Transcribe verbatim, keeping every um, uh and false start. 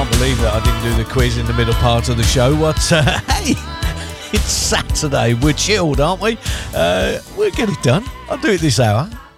can't believe that I didn't do the quiz in the middle part of the show. What? Uh, hey, it's Saturday. We're chilled, aren't we? Uh, we'll get it done. I'll do it this hour.